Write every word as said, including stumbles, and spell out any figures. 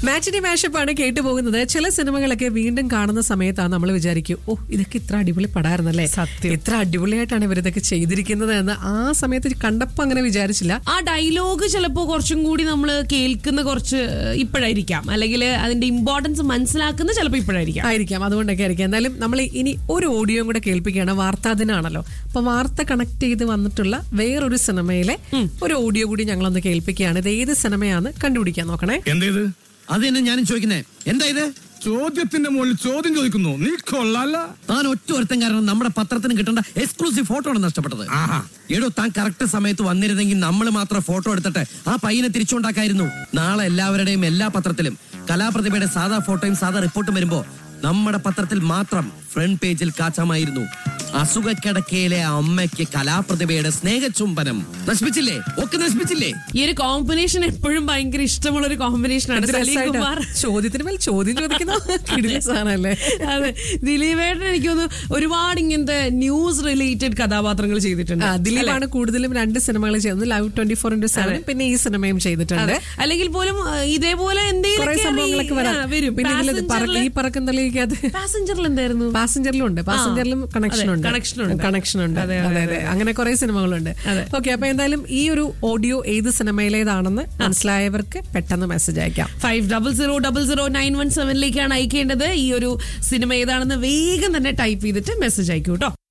മാറ്റിനി മാഷപ്പാണ് കേട്ടുപോകുന്നത്. ചില സിനിമകളൊക്കെ വീണ്ടും കാണുന്ന സമയത്താണ് നമ്മൾ വിചാരിക്കും, ഓ ഇതൊക്കെ ഇത്ര അടിപൊളി പടായിരുന്നല്ലേ, സത്യം, ഇത്ര അടിപൊളിയായിട്ടാണ് ഇവരിതൊക്കെ ചെയ്തിരിക്കുന്നത് എന്ന് ആ സമയത്ത് കണ്ടപ്പോ അങ്ങനെ വിചാരിച്ചില്ല. ആ ഡയലോഗ് ചിലപ്പോ കുറച്ചും കൂടി നമ്മൾ കേൾക്കുന്ന കുറച്ച് ഇപ്പോഴായിരിക്കാം, അല്ലെങ്കിൽ അതിന്റെ ഇമ്പോർട്ടൻസ് മനസ്സിലാക്കുന്ന ചിലപ്പോൾ ഇപ്പോഴായിരിക്കാം ആയിരിക്കാം അതുകൊണ്ടൊക്കെ ആയിരിക്കാം. എന്നാലും നമ്മൾ ഇനി ഒരു ഓഡിയോ കൂടെ കേൾപ്പിക്കുകയാണ്. വാർത്താ ദിനാണല്ലോ, അപ്പൊ വാർത്ത കണക്ട് ചെയ്ത് വന്നിട്ടുള്ള വേറൊരു സിനിമയിലെ ഒരു ഓഡിയോ കൂടി ഞങ്ങളൊന്ന് കേൾപ്പിക്കുകയാണ്. ഇത് ഏത് സിനിമയാന്ന് കണ്ടുപിടിക്കാൻ നോക്കണേ. എന്തേത്? അത് തന്നെ ഞാനും ചോദിക്കുന്നേ, എന്താ ഇത്? ചോദ്യത്തിന്റെ മുകളിൽ ചോദ്യം ചോദിക്കുന്നു. നീ കൊള്ളാല. താൻ ഒറ്റ ഒരുത്തൻ കാരണം നമ്മുടെ പത്രത്തിന് കിട്ടേണ്ട എക്സ്ക്ലൂസീവ് ഫോട്ടോ ആണ് നഷ്ടപ്പെട്ടത്. എടോ, താൻ കറക്റ്റ് സമയത്ത് വന്നിരുന്നെങ്കിൽ നമ്മൾ മാത്രം ഫോട്ടോ എടുത്തിട്ട് ആ പയ്യനെ തിരിച്ചുണ്ടാക്കായിരുന്നു. നാളെ എല്ലാവരുടെയും എല്ലാ പത്രത്തിലും കലാപ്രതിഭയുടെ സാധാ ഫോട്ടോയും സാധാ റിപ്പോർട്ടും വരുമ്പോ നമ്മുടെ പത്രത്തിൽ മാത്രം ഫ്രണ്ട് പേജിൽ കാച്ചാമായിരുന്നു. അസുഖക്കിടക്കയിലെ അമ്മയ്ക്ക് കലാപ്രതിഭയുടെ സ്നേഹചുംബനം. നശിപ്പിച്ചില്ലേ? ഒക്കെ നശിപ്പിച്ചില്ലേ? ഈ ഒരു കോമ്പിനേഷൻ എപ്പോഴും ഭയങ്കര ഇഷ്ടമുള്ള ഒരു കോമ്പിനേഷൻ ആണ്. സലീംകുമാർ ചോദ്യത്തിന് മേൽ ചോദ്യം ചോദിക്കുന്നല്ലേ? അതെ, ദിലീപേട്ടൻ എനിക്ക് തോന്നുന്നു ഒരുപാട് ഇങ്ങനത്തെ ന്യൂസ് റിലേറ്റഡ് കഥാപാത്രങ്ങൾ ചെയ്തിട്ടുണ്ട്. ദിലീപാണ് കൂടുതലും രണ്ട് സിനിമകൾ ചെയ്യുന്നത്, love twenty four into seven, പിന്നെ ഈ സിനിമയും ചെയ്തിട്ടുണ്ട്. അല്ലെങ്കിൽ പോലും ഇതേപോലെ എന്തെങ്കിലും സംഭവങ്ങളൊക്കെ വരും. പിന്നെ ഈ പറക്കും തലയിക്കകത്ത് പാസഞ്ചറിൽ എന്തായിരുന്നു? പാസഞ്ചറിലും ഉണ്ട്, പാസഞ്ചറിലും കണക്ഷൻ ഉണ്ട് കണക്ഷൻ ഉണ്ട് അതെ അതെ അങ്ങനെ കുറെ സിനിമകളുണ്ട്. ഓക്കെ, അപ്പൊ എന്തായാലും ഈ ഒരു ഓഡിയോ ഏത് സിനിമയിലേതാണെന്ന് മനസ്സിലായവർക്ക് പെട്ടെന്ന് മെസ്സേജ് അയക്കാം. Five double zero double zero nine one സെവനിലേക്കാണ് അയക്കേണ്ടത്. ഈ ഒരു സിനിമ ഏതാണെന്ന് വേഗം തന്നെ ടൈപ്പ് ചെയ്തിട്ട് മെസ്സേജ് അയക്കൂ കേട്ടോ.